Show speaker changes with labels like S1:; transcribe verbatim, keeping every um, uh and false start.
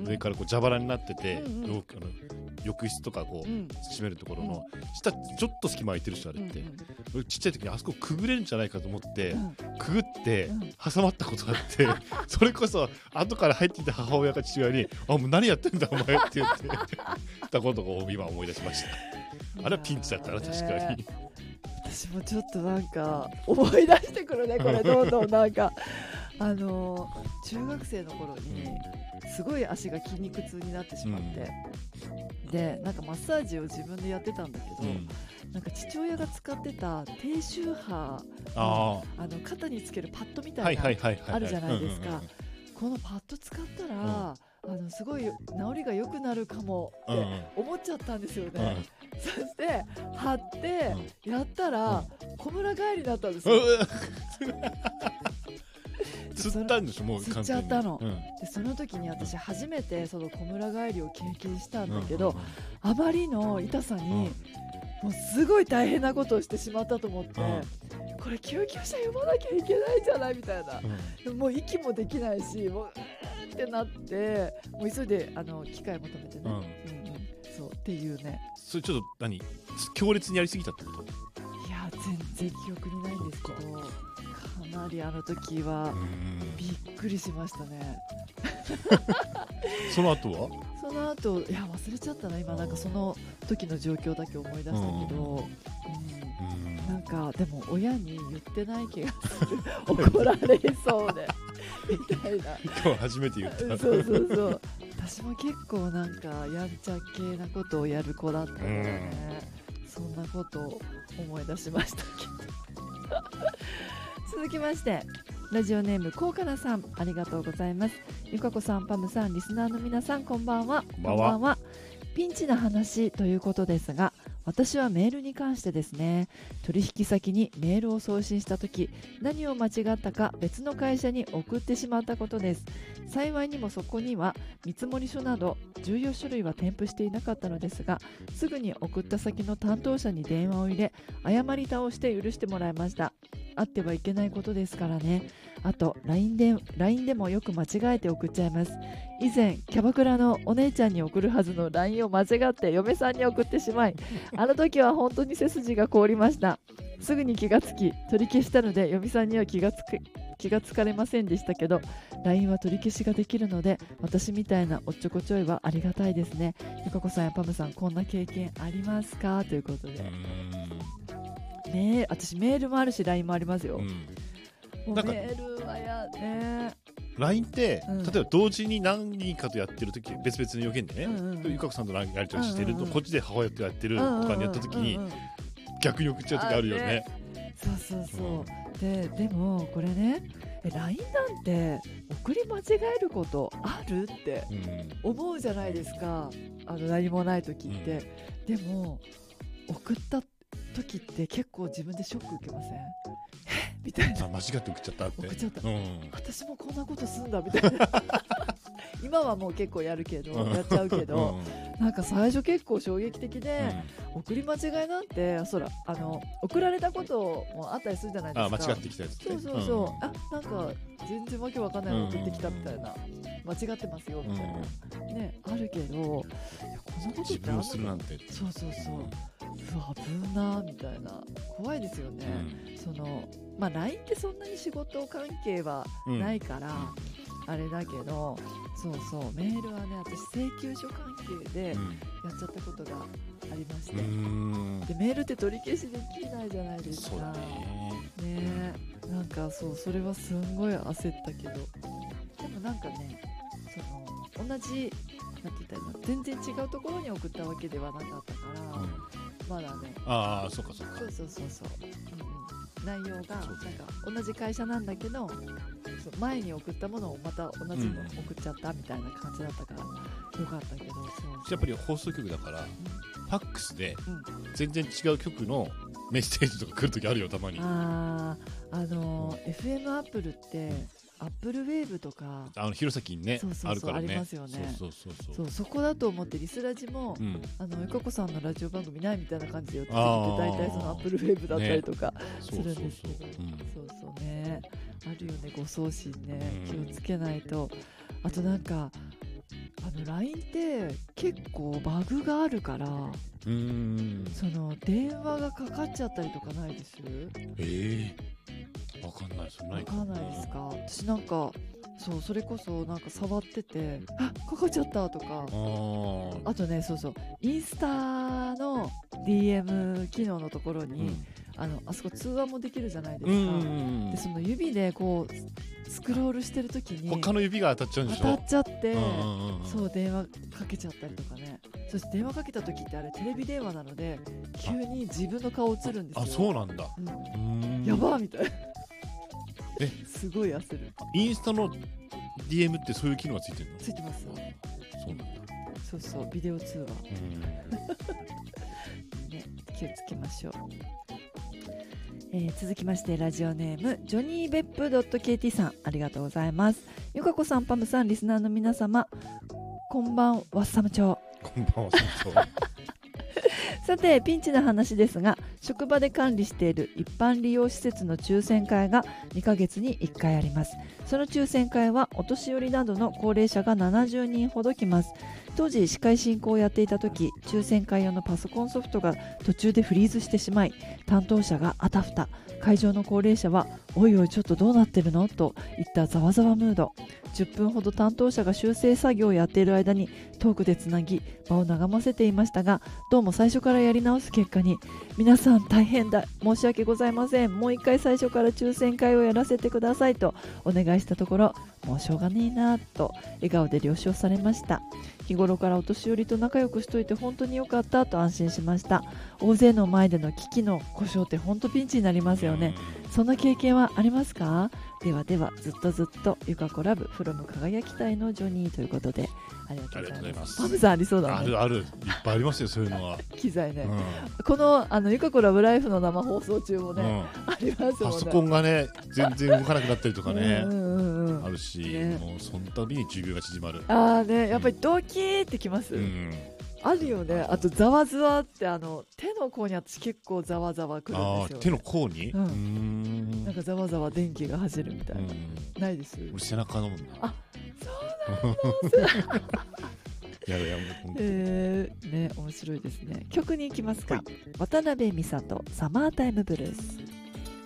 S1: 上からこう蛇腹になってて、
S2: うんうん、
S1: あの浴室とかこう、うん、閉めるところの、
S2: うん、
S1: 下ちょっと隙間空いてる人あれって、うんうん、ちっちゃい時にあそこくぐれるんじゃないかと思って、うん、くぐって、うん、挟まったことがあってそれこそ後から入ってきた母親が父親にあもう何やってんだお前って言ってたことを今思い出しました。あれはピンチだったな確かに。
S2: 私もちょっとなんか思い出してくるねこれどんどんなんかあの中学生の頃にすごい足が筋肉痛になってしまって、うん、でなんかマッサージを自分でやってたんだけど、うん、なんか父親が使ってた低周波のあの肩につけるパッドみたいなあるじゃないですか。このパッド使ったら、うん、あのすごい治りが良くなるかもって思っちゃったんですよね、うん、そして貼ってやったら、うん、小村帰りだったんですよ
S1: 釣ったんでしょもう
S2: 釣っちゃったの、うん、でその時に私初めてその小村帰りを経験したんだけど、うんうんうん、あまりの痛さに、うん、もうすごい大変なことをしてしまったと思って、うん、これ救急車呼ばなきゃいけないんじゃないみたいな、うん、もう息もできないしもううーってなってもう急いであの機械も止めてね、うんうんうん、そうっていうね。
S1: それちょっと何強烈にやりすぎたってこと？
S2: いや全然記憶にないんですけどかなりあの時はびっくりしましたね
S1: その後は
S2: その後いや忘れちゃったな今なんかその時の状況だけ思い出したけど、うん、なんかでも親に言ってない気がする怒られそうでみたいな
S1: 今日初めて言った
S2: そうそうそう私も結構なんかやんちゃ系なことをやる子だったのでねそんなことを思い出しましたけど続きましてラジオネームこうかなさんありがとうございます。ゆかこさんパムさんリスナーの皆さんこんばんは。
S1: こんばんは。
S2: こんばんは。ピンチな話ということですが私はメールに関してですね取引先にメールを送信したとき何を間違ったか別の会社に送ってしまったことです。幸いにもそこには見積書など重要書類は添付していなかったのですがすぐに送った先の担当者に電話を入れ謝り倒して許してもらいました。あってはいけないことですからね。あと ライン で ライン でもよく間違えて送っちゃいます。以前キャバクラのお姉ちゃんに送るはずの ライン を間違って嫁さんに送ってしまいあの時は本当に背筋が凍りました。すぐに気がつき取り消したので嫁さんには気がつく気がつかれませんでしたけど ライン は取り消しができるので私みたいなおっちょこちょいはありがたいですね。ゆかこさんやパムさんこんな経験ありますかということでね、私メールもあるし ライン もありますよ、うん、もうメールはやね
S1: ライン って、うん、例えば同時に何人かとやってるとき別々の要件でね、うんうん、ゆかこさんとやり取りしてると、うんうん、こっちで母親とやってるとかにやったときに、うんうんうん、逆に送っちゃうときあるよね、ね
S2: そうそうそう、うん、で, でもこれね ライン なんて送り間違えることあるって思うじゃないですか、あの何もないときって、うん、でも送った時って結構自分でショック受けません？えみたいな、
S1: 間違って送っちゃったって
S2: 送っちゃった、
S1: うん、
S2: 私もこんなことすんだみたいな今はもう結構やるけど、うん、やっちゃうけど、うん、なんか最初結構衝撃的で、うん、送り間違いなんてそらあの送られたこともあったりするじゃないですか。
S1: あ間違ってきたやつって
S2: そうそうそう、うん、あなんか全然わけわかんないの送ってきたみたいな、間違ってますよみたいな、うん、ねあるけどいやこのことって
S1: 自分をするなんて
S2: そうそうそううわ危なみたいな怖いですよね、うん、そのまあ ライン ってそんなに仕事関係はないから、うん、あれだけどそうそうメールはね私請求書関係でやっちゃったことがありまして、うん、でメールって取り消しできないじゃないですか。そうね、ねなんかそうそれはすんごい焦ったけどでもなんかねその同じなんて言ったらいいの全然違うところに送ったわけではなかったから、うんまだね、
S1: ああそうかそうか
S2: そうそうそうそう、うんうん、内容がなんか同じ会社なんだけどそう前に送ったものをまた同じの送っちゃったみたいな感じだったからよかったけど、そう
S1: やっぱり放送局だから、うん、ファックスで全然違う局のメッセージとか来るときあるよたまに。
S2: ああのー、エフエム アップルってアップルウェーブとか
S1: あの弘前にね
S2: そうそうそう
S1: あるからね
S2: ありますよね。
S1: そうそうそう
S2: そうそこだと思ってリスラジも、うん、あのゆかこさんのラジオ番組ないみたいな感じで寄ってきて大体そのアップルウェーブだったりとか、ね、するんですけどそうそうねあるよね誤送信ね、うん、気をつけないと。あとなんかあの ライン って結構バグがあるから、
S1: うーん
S2: その電話がかかっちゃったりとかないです？
S1: ええー、わかんない。それないか
S2: わかんないですか？私なんかそうそれこそなんか触っててあかかっちゃったとか、
S1: あ
S2: あとねそうそうインスタの ディーエム 機能のところに、うん、あのあそこ通話もできるじゃないですか、うん、でその指でこうスクロールしてるときに
S1: 他の指が当たっちゃうんでしょ。
S2: 当たっちゃって、うん、そう電話かけちゃったりとかね。そして電話かけたときってあれテレビ電話なので急に自分の顔映るんですよ。
S1: あ、そうなんだ、
S2: うん、うんやばーみたいな
S1: え
S2: すごい焦る。
S1: インスタの ディーエム ってそういう機能がついてるの？
S2: ついてます。
S1: そうなんだ。
S2: そうそうビデオ通話ね、気をつけましょう。えー、続きましてラジオネームジョニーベップ .kt さん、ありがとうございます。ゆかこさん、パムさん、リスナーの皆様、こんばんはサムチョウ。
S1: こんばんはサムチョウ
S2: さてピンチな話ですが、職場で管理している一般利用施設の抽選会がにかげつにいっかいあります。その抽選会はお年寄りなどの高齢者がななじゅうにんほど来ます。当時司会進行をやっていた時、抽選会用のパソコンソフトが途中でフリーズしてしまい、担当者があたふた、会場の高齢者はおいおいちょっとどうなってるのといったざわざわムード。じゅっぷんほど担当者が修正作業をやっている間にトークでつなぎ場を和ませていましたが、どうも最初からやり直す結果に、皆さん大変だ、申し訳ございません、もう一回最初から抽選会をやらせてくださいとお願いしたところ、もうしょうがねえなと笑顔で了承されました。日頃からお年寄りと仲良くしといて本当に良かったと安心しました。大勢の前での機器の故障って本当ピンチになりますよね。そんな経験はありますか？ではでは、ずっとずっとゆかこラブフロム輝きたいのジョニーということで、ありがとうございます。パムさんありそうだね。
S1: あるある、いっぱいありますよ、そういうのは。
S2: 機材ね、
S1: うん、
S2: このあのゆかこラブライフの生放送中もね、うん、ありますもんね。
S1: パソコンがね全然動かなくなったりとかね
S2: うんうんうん、
S1: あるし、ね、もうその度に寿命が縮まる。
S2: あーね、やっぱりドキーってきます、うん、あるよね。あとざわざわってあの手の甲に私結構ざわざわくるんですよ、ね、
S1: あ手の甲に、
S2: うん、うんなんかざわざわ電気が走るみたいな、うん、ないです。
S1: 俺背中のもんな。
S2: あ、そうなんです
S1: やるやる
S2: えー、ね、面白いですね。曲に行きますか。渡辺美里サマータイムブルース。